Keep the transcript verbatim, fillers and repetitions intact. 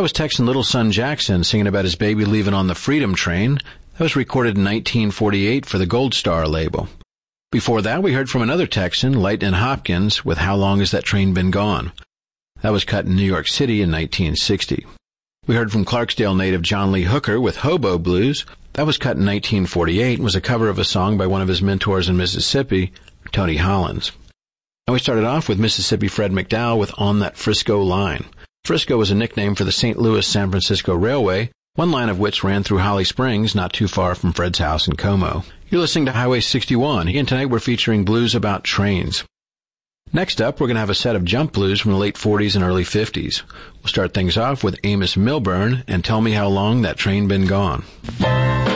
That was Texan Little Son Jackson singing about his baby leaving on the Freedom Train. That was recorded in nineteen forty-eight for the Gold Star label. Before that, we heard from another Texan, Lightnin' Hopkins, with How Long Has That Train Been Gone? That was cut in New York City in nineteen sixty. We heard from Clarksdale native John Lee Hooker with Hobo Blues. That was cut in nineteen forty-eight and was a cover of a song by one of his mentors in Mississippi, Tony Hollins. And we started off with Mississippi Fred McDowell with On That Frisco Line. Frisco was a nickname for the Saint Louis-San Francisco Railway, one line of which ran through Holly Springs, not too far from Fred's house in Como. You're listening to Highway sixty-one, and tonight we're featuring blues about trains. Next up, we're going to have a set of jump blues from the late forties and early fifties. We'll start things off with Amos Milburn and Tell Me How Long That Train Been Gone.